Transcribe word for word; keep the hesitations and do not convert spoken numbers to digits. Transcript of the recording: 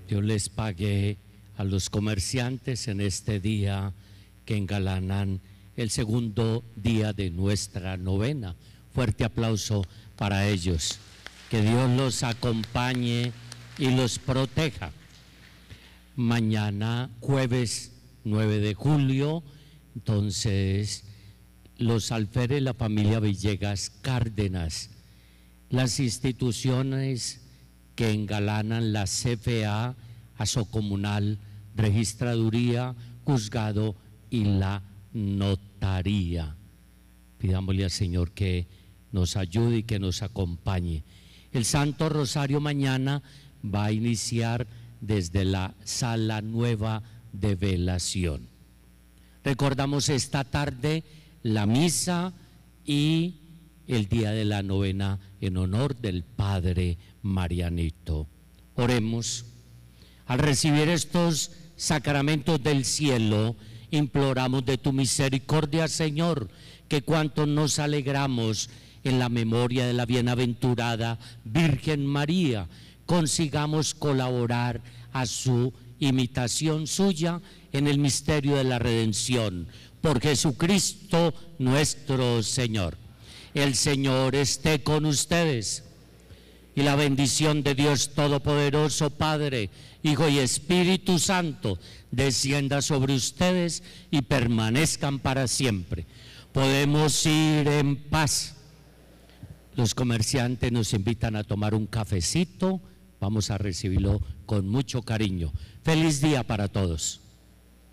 Dios les pague a los comerciantes en este día que engalanan el segundo día de nuestra novena. Fuerte aplauso para ellos. Que Dios los acompañe y los proteja. Mañana, jueves nueve de julio, entonces los alferes, la familia Villegas Cárdenas, las instituciones que engalanan la C F A, Asocomunal, Registraduría, Juzgado y la Notaría. Pidámosle al Señor que nos ayude y que nos acompañe. El Santo Rosario mañana va a iniciar desde la Sala Nueva de Velación. Recordamos esta tarde la misa y el día de la novena en honor del Padre Marianito. Oremos. Al recibir estos sacramentos del cielo, imploramos de tu misericordia, Señor, que cuanto nos alegramos en la memoria de la bienaventurada Virgen María, consigamos colaborar a su imitación suya en el misterio de la redención. Por Jesucristo nuestro Señor. El Señor esté con ustedes. Y la bendición de Dios Todopoderoso, Padre, Hijo y Espíritu Santo, descienda sobre ustedes y permanezcan para siempre. Podemos ir en paz. Los comerciantes nos invitan a tomar un cafecito. Vamos a recibirlo con mucho cariño. Feliz día para todos.